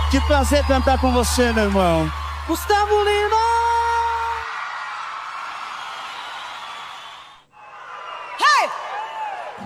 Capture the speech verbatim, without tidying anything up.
Que prazer cantar com você, meu irmão. Gustavo Lima!